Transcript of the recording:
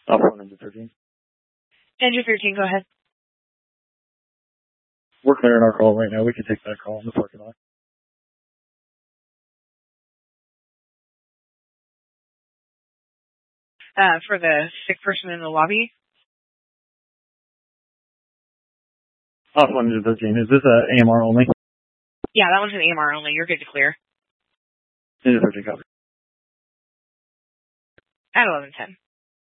Off 113. Engine 13, go ahead. We're clearing our call right now. We can take that call in the parking lot. For the sick person in the lobby? Off 113. Is this AMR only? Yeah, that one's an AMR only. You're good to clear. Engine 13 copy. At 11:10.